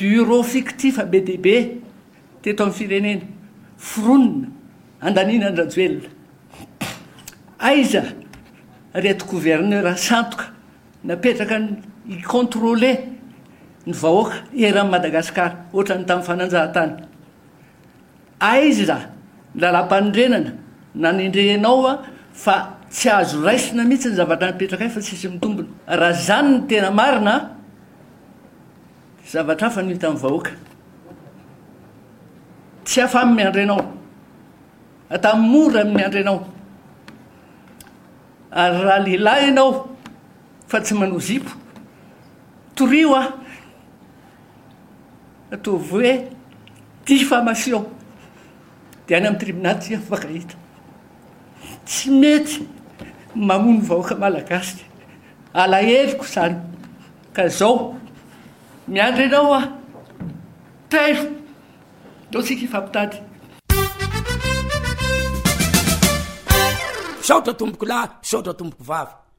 bureau fictif be deaibe teto amin'ny firenena fironina andanina andrajoelona aiza reto gouverneur santoka napetraka icontrôler ny vahoaka eran'ny Madagasikara ohatrany tamin'ny fananjahantany aiza lalam-panondrenana nanendrehanao a fa tsy azo raisina mihitsy ny zavatra napetraka fa tsisy mitombona raha zany ny tena marina zavatra hafa no hita amin'ny vahoaka tsy afamy miandry anao atamin'ny mora miandry anao ary raha lehilahy ianao fa tsy manao zipo torio ataovy hoe diffamation dia any amin'ny tribunal tsy afaka hita tsy mety mamono vahoaka malagasy alaheliko zany ka zao miandry anao tairo dao tsika ifampitady saotra tomboko lahy saotra tomboko vavy